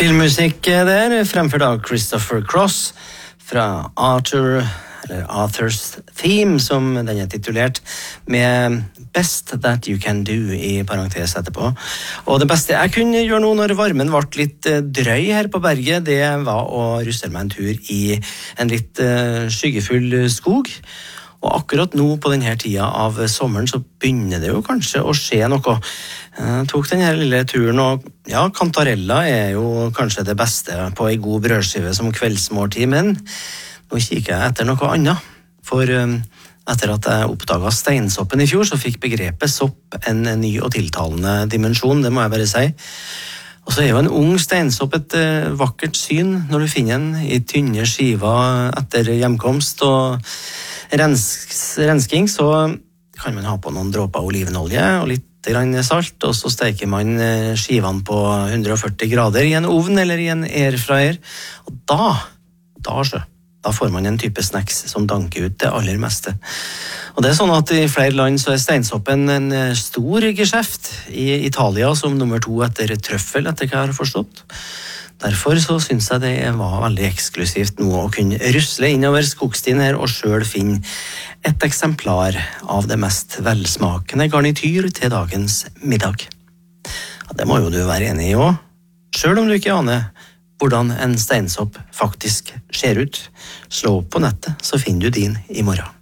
Filmmusikk der, fremført av Christopher Cross fra Arthur's Theme, som den er titulert, med Best That You Can Do i parentes etterpå. Og det beste jeg kunne gjøre nå når varmen ble litt drøy her på berget, det var å russe meg en tur i en litt skyggefull skog. Og akkurat nå på denne tida av sommeren så begynner det jo kanskje å skje noe. Jeg tok denne lille turen, og ja, kantarella er jo kanskje det beste på en god brødskive som kveldsmåltid, men nå kikker jeg etter noe annet. For etter at jeg oppdaget steinsoppen i fjor, så fikk begrepet sopp en ny og tiltalende dimensjon, det må jeg bare si. Og så er jo en ung steinsopp et vakkert syn når du finner den i tynne skiver etter hjemkomst og rensking, så kan man ha på noen dråper olivenolje og litt salt, og så steker man skivene på 140 grader i en ovn eller i en airfryer, og da får man en type snacks som danker ut det aller meste. Og det er sånn at i flere land så er steinsoppen en stor geskjeft, i Italia som nummer 2 etter trøffel, etter hva jeg har forstått. Derfor så synes jeg det var veldig eksklusivt nå å kunne rusle innover skogstien her og selv finne et eksemplar av det mest velsmakende garnityr til dagens middag. Ja, det må jo du være enig i også, selv om du ikke aner hvordan en steinsopp faktisk ser ut. Slå opp på nettet, så finner du din i morgen.